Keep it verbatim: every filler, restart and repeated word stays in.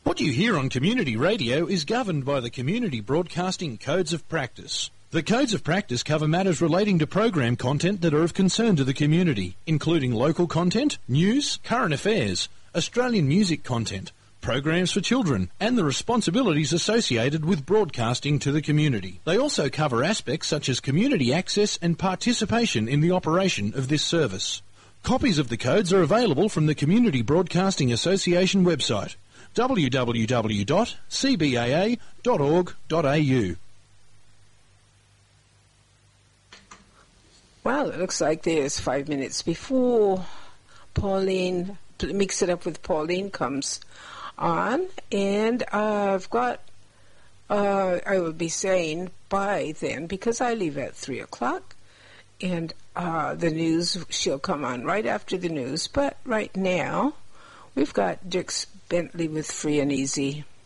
What you hear on community radio is governed by the Community Broadcasting Codes of Practice. The Codes of Practice cover matters relating to program content that are of concern to the community, including local content, news, current affairs, Australian music content, programs for children, and the responsibilities associated with broadcasting to the community. They also cover aspects such as community access and participation in the operation of this service. Copies of the codes are available from the Community Broadcasting Association website, w w w dot c b a a dot org dot a u. Well, it looks like there's five minutes before Pauline, Mix It Up with Pauline comes on, and uh, I've got, uh, I will be saying by then, because I leave at three o'clock, and uh, the news, she'll come on right after the news, but right now, we've got Dierks Bentley with Free and Easy.